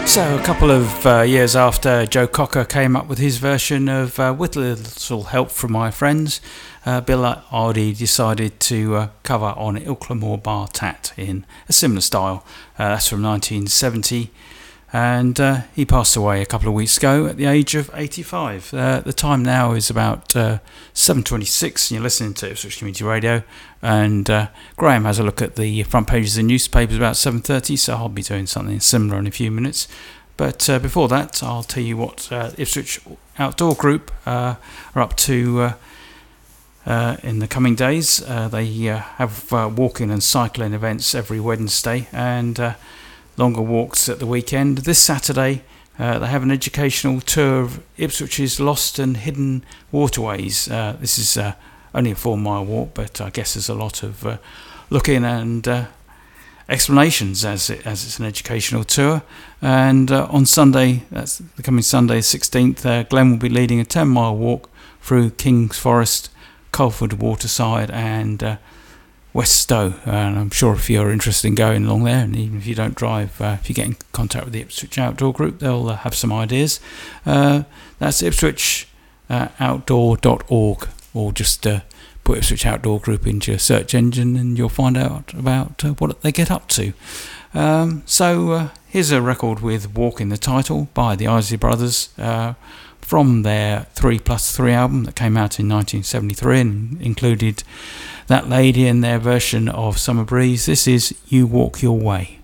So a couple of years after Joe Cocker came up with his version of With a Little Help from My Friends, Bill Oddie decided to cover on Ilkley Bar Tat in a similar style. That's from 1970, and he passed away a couple of weeks ago at the age of 85. The time now is about 7:26, and you're listening to Ipswich Community Radio, and Graham has a look at the front pages of the newspapers about 7:30, so I'll be doing something similar in a few minutes. But before that, I'll tell you what Ipswich Outdoor Group are up to in the coming days. They have walking and cycling events every Wednesday, and longer walks at the weekend. This Saturday, they have an educational tour of Ipswich's lost and hidden waterways. This is only a 4-mile walk, but I guess there's a lot of looking and explanations as it's an educational tour. And on Sunday, that's the coming Sunday 16th, Glenn will be leading a 10-mile walk through King's Forest, Colford Waterside and West Stow. And I'm sure if you're interested in going along there, and even if you don't drive, if you get in contact with the Ipswich Outdoor Group, they'll have some ideas. That's ipswichoutdoor.org, or just put Ipswich Outdoor Group into your search engine and you'll find out about what they get up to. So here's a record with Walk in the title by the Isley Brothers from their 3+3 album that came out in 1973 and included That Lady in their version of Summer Breeze. This is You Walk Your Way.